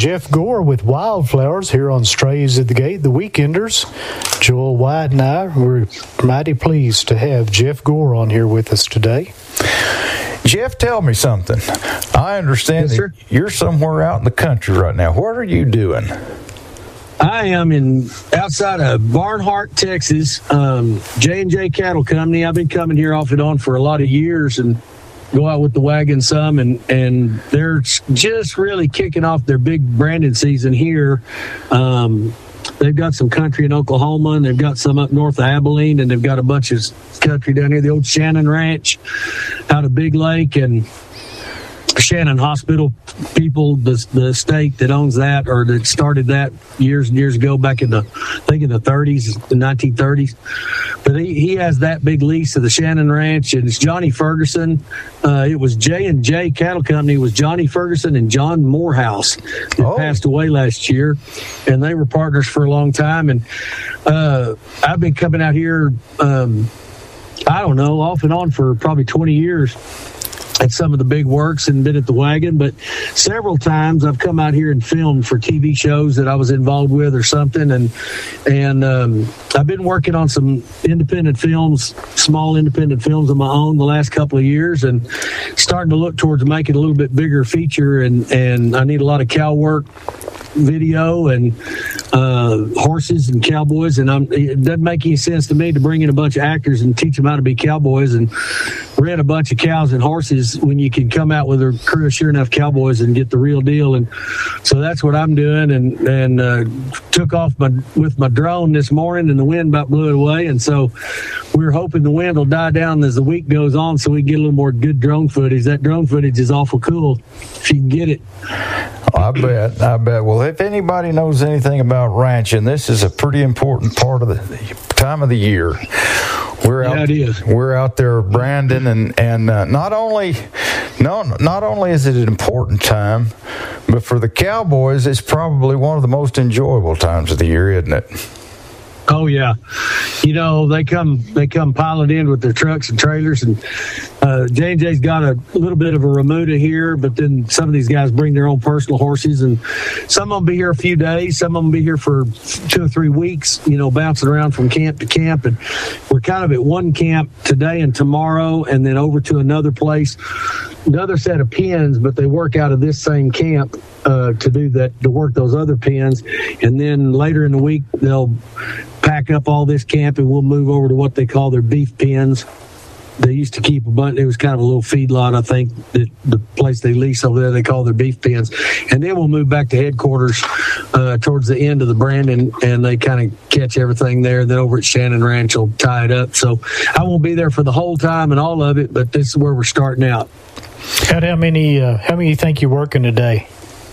Jeff Gore with Wildflowers here on Strays at the Gate, the Weekenders. Joel White and I were mighty pleased to have Jeff Gore on here with us today. Jeff, tell me something. I understand that you're somewhere out in the country right now. What are you doing? I am outside of Barnhart, Texas, J&J Cattle Company. I've been coming here off and on for a lot of years and go out with the wagon some, and they're just really kicking off their big branding season here. They've got some country in Oklahoma, and they've got some up north of Abilene, and they've got a bunch of country down here, the old Shannon Ranch out of Big Lake, and Shannon Hospital people, the state that owns that or that started that years and years ago, back in the 30s, the 1930s. But he has that big lease of the Shannon Ranch, and it's Johnny Ferguson. It was J&J Cattle Company. It was Johnny Ferguson and John Morehouse that passed away last year, and they were partners for a long time. And I've been coming out here, off and on for probably 20 years. At some of the big works and been at the wagon, but several times I've come out here and filmed for TV shows that I was involved with or something, and I've been working on some independent films, small independent films of my own the last couple of years, and starting to look towards making a little bit bigger feature, and I need a lot of cow work video and horses and cowboys, and it doesn't make any sense to me to bring in a bunch of actors and teach them how to be cowboys and rent a bunch of cows and horses when you can come out with a crew of sure enough cowboys and get the real deal. And so that's what I'm doing, and took off with my drone this morning, and the wind about blew it away, and so we're hoping the wind will die down as the week goes on so we can get a little more good drone footage. That drone footage is awful cool if you can get it. I bet. Well, if anybody knows anything about ranching, this is a pretty important part of the time of the year. We're out there branding, and not only is it an important time, but for the cowboys, it's probably one of the most enjoyable times of the year, isn't it? Oh yeah, they come piling in with their trucks and trailers, and J&J's got a little bit of a remuda here, but then some of these guys bring their own personal horses, and some of them be here a few days, some of them be here for 2 or 3 weeks, bouncing around from camp to camp, and we're kind of at one camp today and tomorrow, and then over to another place, another set of pens, but they work out of this same camp to work those other pens, and then later in the week they'll pack up all this camp and we'll move over to what they call their beef pens. They used to keep a bunch. It was kind of a little feedlot, I think, that the place they lease over there, they call their beef pens. And then we'll move back to headquarters towards the end of the branding, and they kind of catch everything there. Then over at Shannon Ranch will tie it up. So I won't be there for the whole time and all of it, but this is where we're starting out. How many you think you're working today?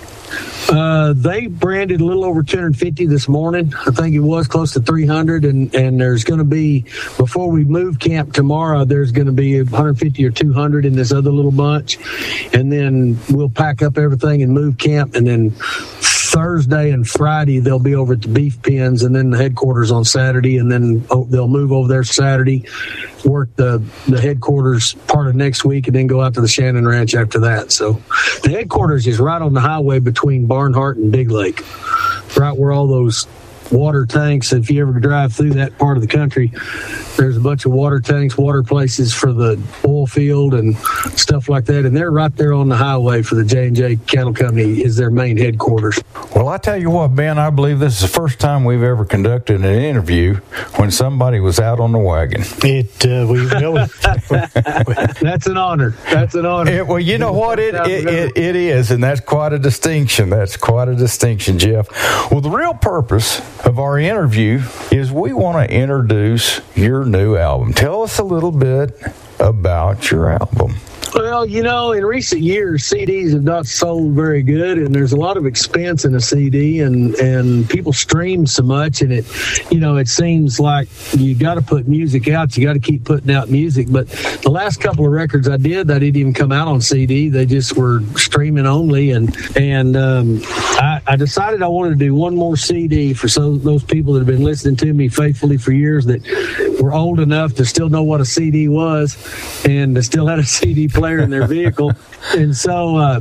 They branded a little over 250 this morning. I think it was close to 300, and there's going to be, before we move camp tomorrow, there's going to be 150 or 200 in this other little bunch, and then we'll pack up everything and move camp, and then Thursday and Friday they'll be over at the beef pens, and then the headquarters on Saturday, and then they'll move over there Saturday, work the headquarters part of next week, and then go out to the Shannon Ranch after that. So the headquarters is right on the highway between Barnhart and Big Lake, right where all those water tanks, if you ever drive through that part of the country, there's a bunch of water tanks, water places for the oil field and stuff like that, and they're right there on the highway for the J&J Cattle Company is their main headquarters. Well, I tell you what, Ben, I believe this is the first time we've ever conducted an interview when somebody was out on the wagon. That's an honor. That's an honor. Well, you know what? It is, and that's quite a distinction. Jeff. Well, the real purpose of our interview is we want to introduce your new album. Tell us a little bit about your album. Well, in recent years, CDs have not sold very good, and there's a lot of expense in a CD, and people stream so much, and it seems like you got to put music out. You got to keep putting out music. But the last couple of records I didn't even come out on CD. They just were streaming only, and I decided I wanted to do one more CD for those people that have been listening to me faithfully for years that were old enough to still know what a CD was and to still had a CD player in their vehicle. And so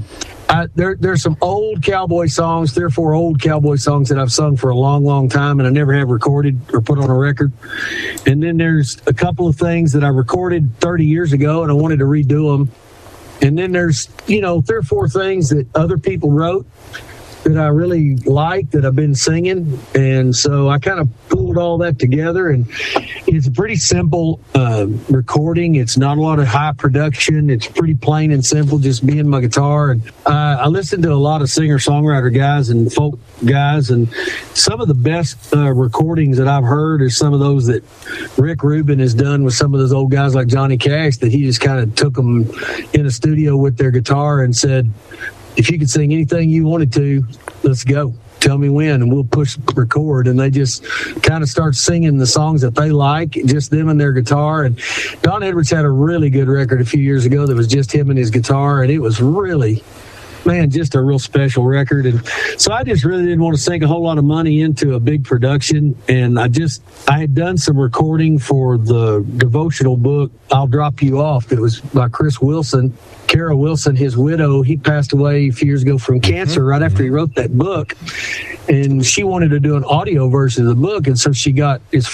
There's some old cowboy songs, 3 or 4 old cowboy songs that I've sung for a long, long time, and I never have recorded or put on a record. And then there's a couple of things that I recorded 30 years ago, and I wanted to redo them. And then there's, 3 or 4 things that other people wrote that I really like that I've been singing. And so I kind of pulled all that together, and it's a pretty simple recording. It's not a lot of high production. It's pretty plain and simple, just me and my guitar. And I listen to a lot of singer-songwriter guys and folk guys, and some of the best recordings that I've heard are some of those that Rick Rubin has done with some of those old guys like Johnny Cash, that he just kind of took them in a studio with their guitar and said, if you could sing anything you wanted to, let's go. Tell me when, and we'll push record. And they just kind of start singing the songs that they like, just them and their guitar. And Don Edwards had a really good record a few years ago that was just him and his guitar, and it was really, man, just a real special record. And so I just really didn't want to sink a whole lot of money into a big production. And I had done some recording for the devotional book, I'll Drop You Off, that was by Chris Wilson. Kara Wilson, his widow, he passed away a few years ago from cancer right after he wrote that book. And she wanted to do an audio version of the book. And so she got, it's a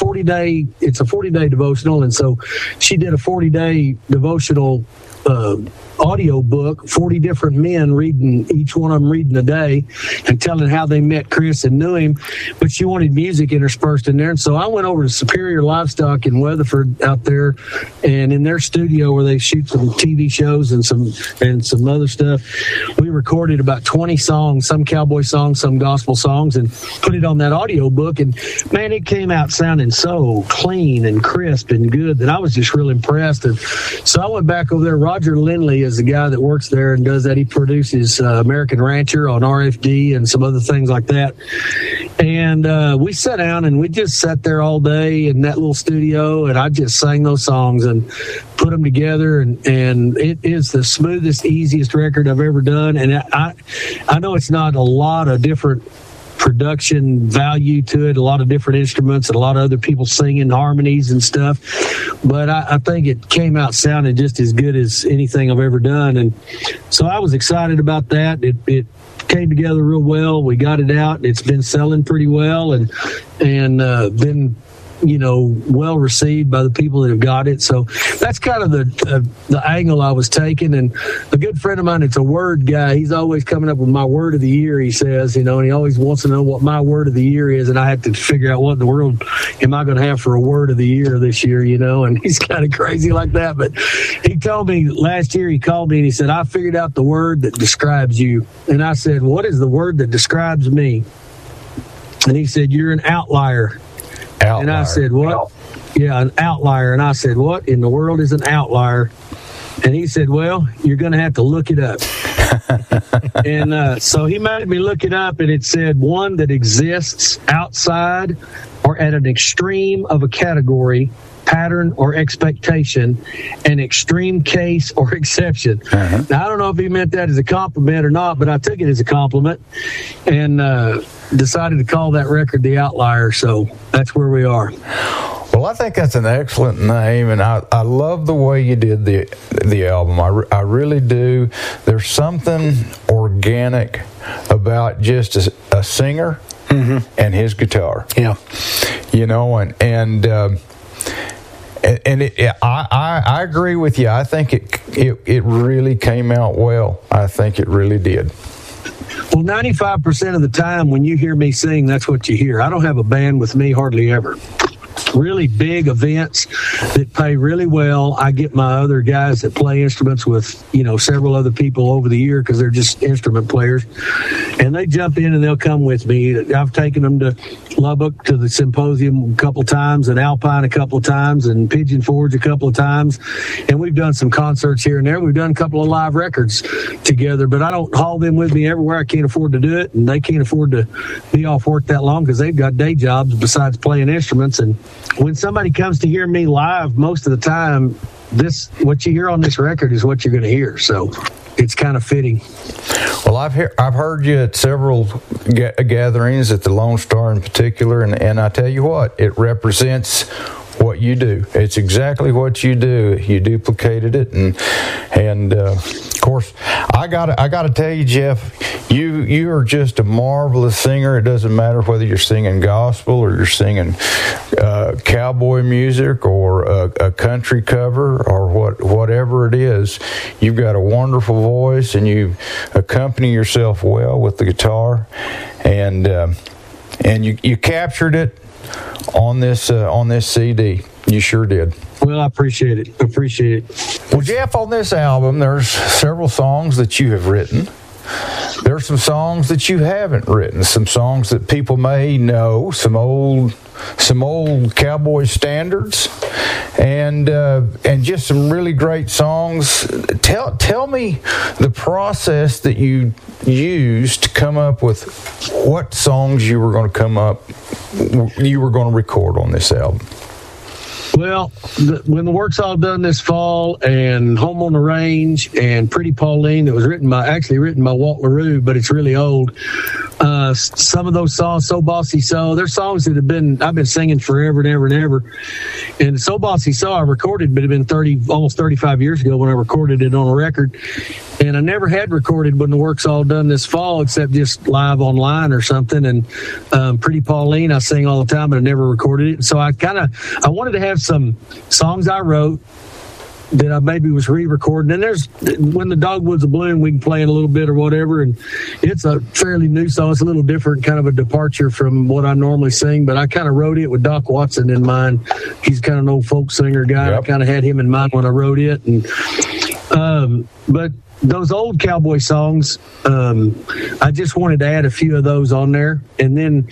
40-day devotional. And so she did a 40-day devotional audio book, 40 different men reading, each one of them reading a day and telling how they met Chris and knew him. But she wanted music interspersed in there. And so I went over to Superior Livestock in Weatherford out there, and in their studio where they shoot some TV shows and some other stuff, we recorded about 20 songs, some cowboy songs, some gospel songs, and put it on that audio book. And man, it came out sounding so clean and crisp and good that I was just real impressed. And so I went back over there. Roger Lindley is the guy that works there and does that. He produces American Rancher on RFD and some other things like that. And we sat down and we just sat there all day in that little studio, and I just sang those songs and put them together. And it is the smoothest, easiest record I've ever done. And I know it's not a lot of different production value to it, a lot of different instruments and a lot of other people singing harmonies and stuff, but I think it came out sounding just as good as anything I've ever done. And so I was excited about that. It came together real well. We got it out. It's been selling pretty well and been well received by the people that have got it. So that's kind of the angle I was taking. And a good friend of mine, it's a word guy, he's always coming up with my word of the year, he says, and he always wants to know what my word of the year is, and I have to figure out what in the world am I going to have for a word of the year this year, and he's kind of crazy like that. But he told me last year, he called me and he said, I figured out the word that describes you. And I said, what is the word that describes me? And he said, you're an outlier. Outlier. And I said, what? Yeah, an outlier. And I said, what in the world is an outlier? And he said, well, you're going to have to look it up. And so he made me look it up, and it said one that exists outside or at an extreme of a category, pattern, or expectation, an extreme case or exception. Uh-huh. Now, I don't know if he meant that as a compliment or not, but I took it as a compliment and decided to call that record The Outlier. So that's where we are. Well, I think that's an excellent name, and I love the way you did the album. I really do. There's something organic about just a singer and his guitar. Yeah. I agree with you. I think it really came out well. I think it really did. Well, 95% of the time when you hear me sing, that's what you hear. I don't have a band with me hardly ever. Really big events that pay really well. I get my other guys that play instruments with, several other people over the year because they're just instrument players. And they jump in and they'll come with me. I've taken them to Lubbock to the Symposium a couple times, and Alpine a couple of times, and Pigeon Forge a couple of times. And we've done some concerts here and there. We've done a couple of live records together, but I don't haul them with me everywhere. I can't afford to do it, and they can't afford to be off work that long because they've got day jobs besides playing instruments. And when somebody comes to hear me live, most of the time, what you hear on this record is what you're going to hear. So it's kind of fitting. Well, I've heard you at several gatherings, at the Lone Star in particular, and I tell you what, it represents what you do. It's exactly what you do. You duplicated it, and of course, I gotta tell you, Jeff, you are just a marvelous singer. It doesn't matter whether you're singing gospel or you're singing cowboy music or a country cover or whatever it is. You've got a wonderful voice, and you accompany yourself well with the guitar, and you captured it on this CD. You sure did. Well, I appreciate it. Well, Jeff, on this album, there's several songs that you have written. There's some songs that you haven't written, some songs that people may know, some old cowboy standards, and just some really great songs. Tell me the process that you used to come up with what songs you were going to record on this album. Well, when the work's all done this fall, and Home on the Range and Pretty Pauline, that was written by Walt LaRue, but it's really old. Some of those songs, So Bossy So, they're songs that I've been singing forever and ever and ever. And So Bossy So I recorded, but it had been almost 35 years ago when I recorded it on a record. And I never had recorded When the Work's All Done this fall, except just live online or something. And Pretty Pauline, I sing all the time, but I never recorded it. So I wanted to have some songs I wrote that I maybe was re-recording. And there's When the Dogwoods Are Bloom, we can play it a little bit or whatever. And it's a fairly new song. It's a little different, kind of a departure from what I normally sing. But I kind of wrote it with Doc Watson in mind. He's kind of an old folk singer guy. Yep. I kind of had him in mind when I wrote it. And but those old cowboy songs, I just wanted to add a few of those on there. And then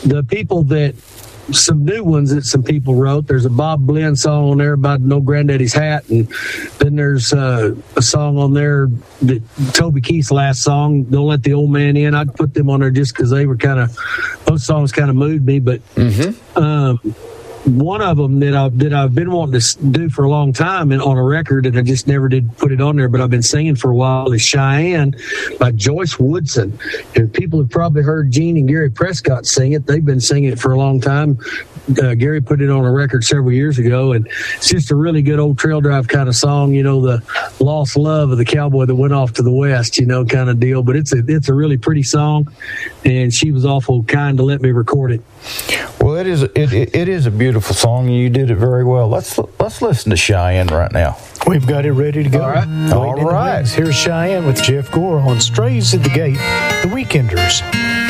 some new ones that some people wrote. There's a Bob Blinn song on there about No Granddaddy's Hat. And then there's a song on there, that Toby Keith's last song, Don't Let the Old Man In. I'd put them on there just because they were those songs kind of moved me. But one of them that I've been wanting to do for a long time and on a record, and I just never did put it on there, but I've been singing for a while, is Cheyenne by Joyce Woodson. And people have probably heard Gene and Gary Prescott sing it. They've been singing it for a long time. Gary put it on a record several years ago, and it's just a really good old trail drive kind of song, the lost love of the cowboy that went off to the west, kind of deal. But it's a really pretty song, and she was awful kind to let me record it. Well, it is a beautiful song, and you did it very well. Let's listen to Cheyenne right now. We've got it ready to go. All right. Here's Cheyenne with Jeff Gore on Strays at the Gate, The Weekenders.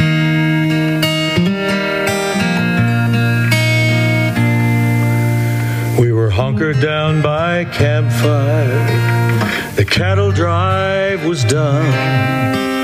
We were hunkered down by campfire. The cattle drive was done.